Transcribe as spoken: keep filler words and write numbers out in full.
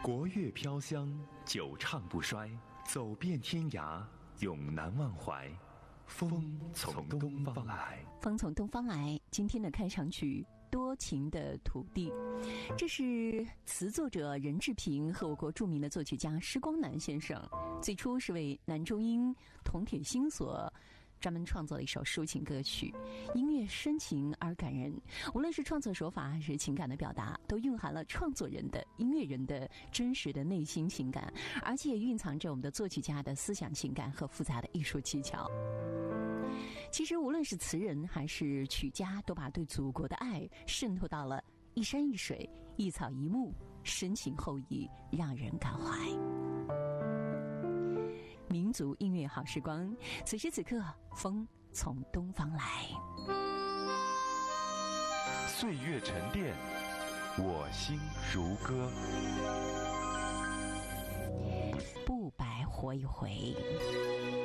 国乐飘香，久唱不衰，走遍天涯，永难忘怀。风从东方来， 风从东方来。今天的开场曲《多情的土地》，这是词作者任志平和我国著名的作曲家施光南先生，最初是为男中音童铁心所专门创作了一首抒情歌曲，音乐深情而感人，无论是创作手法还是情感的表达，都蕴含了创作人的音乐人的真实的内心情感，而且也蕴藏着我们的作曲家的思想情感和复杂的艺术技巧。其实无论是词人还是曲家，都把对祖国的爱渗透到了一山一水、一草一木，深情厚谊，让人感怀。民族音乐好时光，此时此刻，风从东方来。 岁月沉淀，我心如歌。 不白活一回。